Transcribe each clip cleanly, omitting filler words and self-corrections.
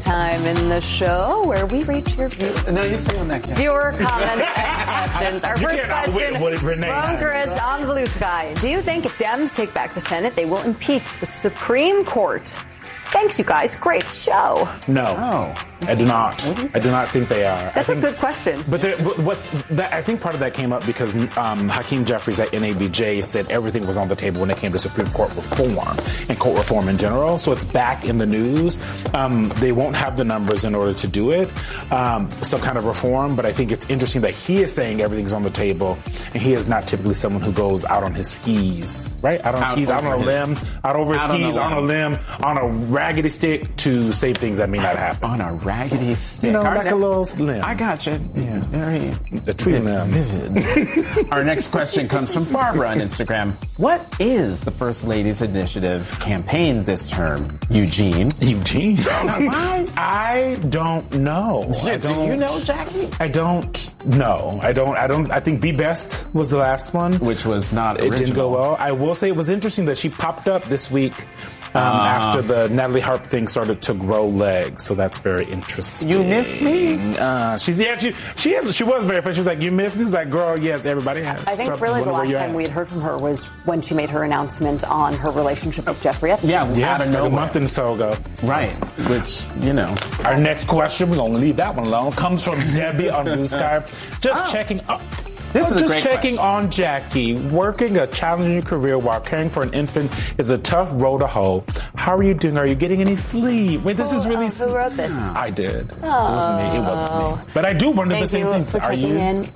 time in the show where we reach your No, you stay on that camera. viewer comments and questions. Our first question from Chris on the Blue Sky. Do you think if Dems take back the Senate, they will impeach the Supreme Court? Thanks, you guys. Great show. No, I do not. I do not think they are. That's a good question. But I think part of that came up because Hakeem Jeffries at NABJ said everything was on the table when it came to Supreme Court reform and court reform in general. So it's back in the news. They won't have the numbers in order to do it, some kind of reform. But I think it's interesting that he is saying everything's on the table, and he is not typically someone who goes out on his skis, right? Out on skis, out on a limb, out over his skis, on a limb, on a raggedy stick to say things that may not happen. On a raggedy stick. Like a little limb. I got you. Yeah. Very a tree limb. Vivid. Our next question comes from Barbara on Instagram. What is the First Lady's Initiative campaign this term? Eugene? I don't know. Do you know, Jackie? I don't know. I think Be Best was the last one. Which was not original. It didn't go well. I will say it was interesting that she popped up this week after the Natalie Harp thing started to grow legs. So that's very interesting. You miss me? She was very funny. She was like, you miss me? It's like, girl, yes, everybody has. I think really the last time we had heard from her was when she made her announcement on her relationship with Jeffrey Epstein. Yeah, out of nowhere. a month and so ago. Right, which, you know. Our next question, we're going to leave that one alone, comes from Debbie on Blue Sky. Just checking up. Just checking on Jackie. Working a challenging career while caring for an infant is a tough road to hoe. How are you doing? Are you getting any sleep? Wait, this is really... Who wrote this? I did. It wasn't me. It wasn't me. But I do wonder the same things. Thank you for checking in.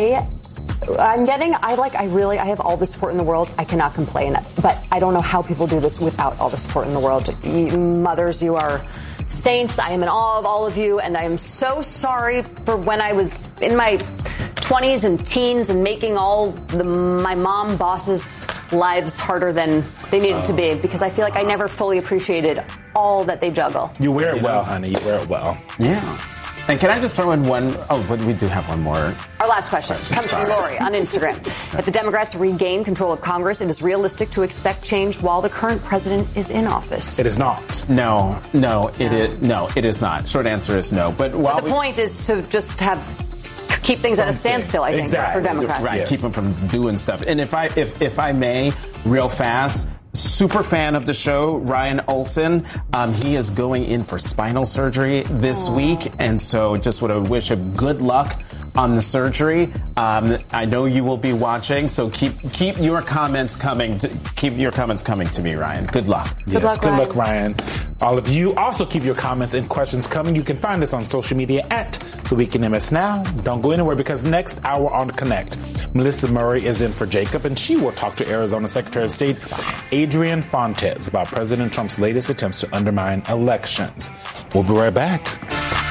I have all the support in the world. I cannot complain. But I don't know how people do this without all the support in the world. Mothers, you are saints. I am in awe of all of you. And I am so sorry for when I was in my 20s and teens and making my mom bosses' lives harder than they needed to be, because I feel like I never fully appreciated all that they juggle. You wear it well, honey. You wear it well. Yeah. And can I just throw in one? Oh, but we do have one more. Our last question comes from Lori on Instagram. If the Democrats regain control of Congress, it is realistic to expect change while the current president is in office. It is not. No, it is not. Short answer is no. But the point is to just keep things at a standstill, I think, for Democrats. Right, yes. Keep them from doing stuff. And if I may, real fast, super fan of the show, Ryan Olsen. He is going in for spinal surgery this week, and so just want to wish him good luck on the surgery. I know you will be watching, so keep your comments coming. Keep your comments coming to me, Ryan. Good luck. Good luck, Ryan. All of you also keep your comments and questions coming. You can find us on social media at The Week in MS Now. Don't go anywhere, because next hour on Connect, Melissa Murray is in for Jacob, and she will talk to Arizona Secretary of State Adrian Fontes about President Trump's latest attempts to undermine elections. We'll be right back.